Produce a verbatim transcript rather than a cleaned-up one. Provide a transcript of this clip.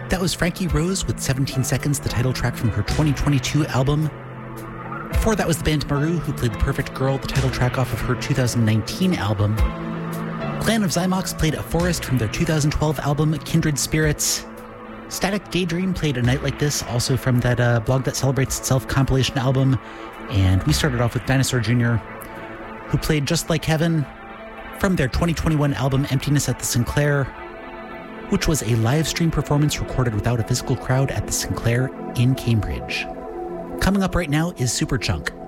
That was Frankie Rose with seventeen seconds, the title track from her twenty twenty-two album. Before that was the band Maru, who played The Perfect Girl, the title track off of her two thousand nineteen album. Clan of Zymox played A Forest from their two thousand twelve album Kindred Spirits. Static Daydream played A Night Like This, also from that uh, Blog That Celebrates Itself compilation album. And we started off with Dinosaur Junior, who played Just Like Heaven from their twenty twenty-one album Emptiness at the Sinclair, which was a live stream performance recorded without a physical crowd at the Sinclair in Cambridge. Coming up right now is Superchunk.